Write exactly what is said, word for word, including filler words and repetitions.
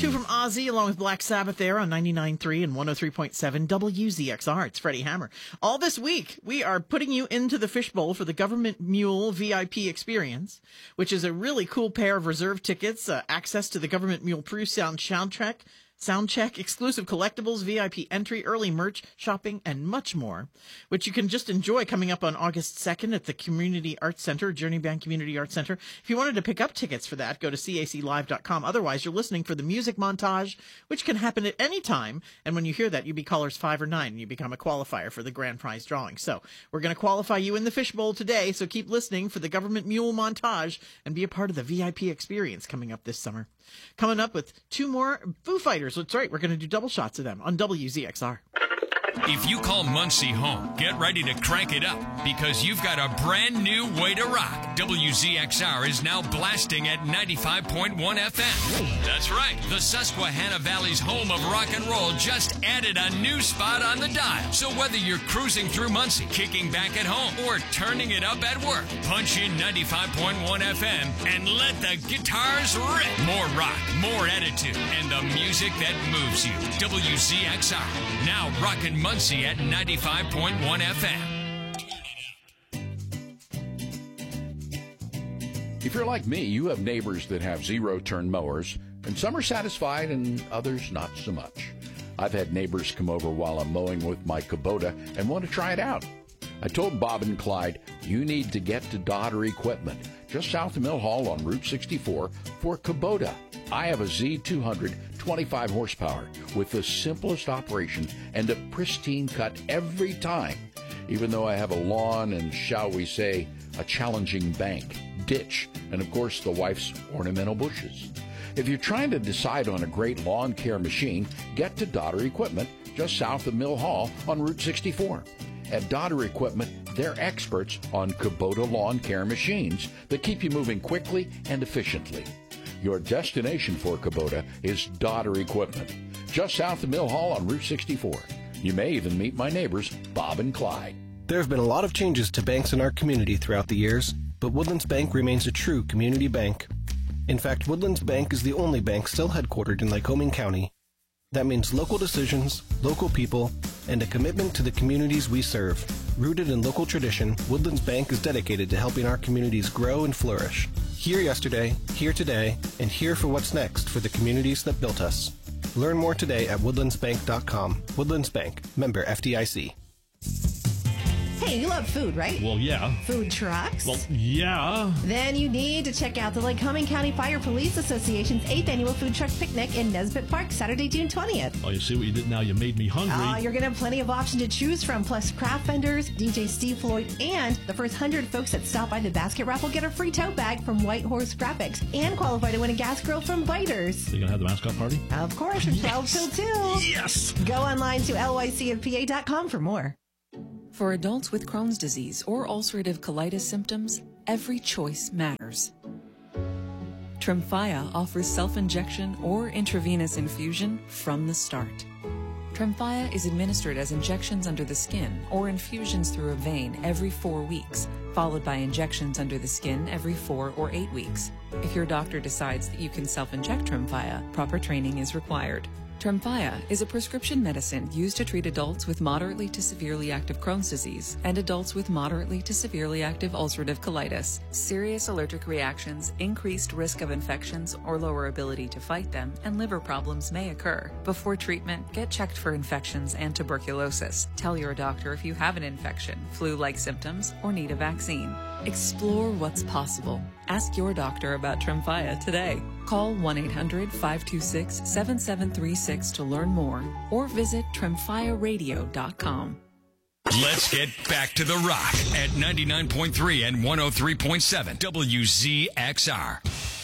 Two from Ozzy, along with Black Sabbath there on ninety-nine point three and one oh three point seven W Z X R. It's Freddie Hammer. All this week, we are putting you into the fishbowl for the Government Mule V I P experience, which is a really cool pair of reserve tickets, uh, access to the Government Mule pre-sound soundtrack, soundcheck, exclusive collectibles, V I P entry, early merch, shopping, and much more, which you can just enjoy coming up on August second at the Community Arts Center, Journey Bank Community Arts Center. If you wanted to pick up tickets for that, go to C A C live dot com. Otherwise, you're listening for the music montage, which can happen at any time. And when you hear that, you be callers five or nine, and you become a qualifier for the grand prize drawing. So we're going to qualify you in the fishbowl today, so keep listening for the Government Mule montage and be a part of the V I P experience coming up this summer. Coming up with two more Foo Fighters. That's right, we're going to do double shots of them on W Z X R. If you call Muncie home, get ready to crank it up because you've got a brand new way to rock. W Z X R is now blasting at ninety-five point one F M. That's right. The Susquehanna Valley's home of rock and roll just added a new spot on the dial. So whether you're cruising through Muncie, kicking back at home, or turning it up at work, punch in ninety-five point one F M and let the guitars rip. More rock, more attitude, and the music that moves you. W Z X R, now rockin' Muncie at ninety-five point one F M. If you're like me, you have neighbors that have zero-turn mowers, and some are satisfied and others not so much. I've had neighbors come over while I'm mowing with my Kubota and want to try it out. I told Bob and Clyde, you need to get to Dodder Equipment, just south of Mill Hall on Route sixty-four, for Kubota. I have a Z two hundred twenty-five horsepower with the simplest operation and a pristine cut every time, even though I have a lawn and, shall we say, a challenging bank, ditch, and of course the wife's ornamental bushes. If you're trying to decide on a great lawn care machine, get to Dodder Equipment just south of Mill Hall on Route sixty-four. At Dodder Equipment, they're experts on Kubota lawn care machines that keep you moving quickly and efficiently. Your destination for Kubota is Dodder Equipment, just south of Mill Hall on Route sixty-four. You may even meet my neighbors, Bob and Clyde. There have been a lot of changes to banks in our community throughout the years, but Woodlands Bank remains a true community bank. In fact, Woodlands Bank is the only bank still headquartered in Lycoming County. That means local decisions, local people, and a commitment to the communities we serve. Rooted in local tradition, Woodlands Bank is dedicated to helping our communities grow and flourish. Here yesterday, here today, and here for what's next for the communities that built us. Learn more today at woodlands bank dot com. Woodlands Bank, member F D I C. Hey, you love food, right? Well, yeah. Food trucks? Well, yeah. Then you need to check out the Lycoming County Fire Police Association's eighth Annual Food Truck Picnic in Nesbitt Park, Saturday, June twentieth. Oh, you see what you did now? You made me hungry. Oh, you're going to have plenty of options to choose from, plus craft vendors, D J Steve Floyd, and the first one hundred folks that stop by the basket raffle get a free tote bag from White Horse Graphics and qualify to win a gas grill from Biters. Are you going to have the mascot party? Of course, from twelve till two. Yes! Go online to L Y C F P A dot com for more. For adults with Crohn's disease or ulcerative colitis symptoms, every choice matters. Tremfya offers self-injection or intravenous infusion from the start. Tremfya is administered as injections under the skin or infusions through a vein every four weeks, followed by injections under the skin every four or eight weeks. If your doctor decides that you can self-inject Tremfya, proper training is required. Tremfya is a prescription medicine used to treat adults with moderately to severely active Crohn's disease and adults with moderately to severely active ulcerative colitis. Serious allergic reactions, increased risk of infections or lower ability to fight them, and liver problems may occur. Before treatment, get checked for infections and tuberculosis. Tell your doctor if you have an infection, flu-like symptoms, or need a vaccine. Explore what's possible. Ask your doctor about Tremfya today. Call one eight hundred, five two six, seven seven three six to learn more or visit tremfya radio dot com. Let's get back to the rock at ninety-nine point three and one oh three point seven W Z X R.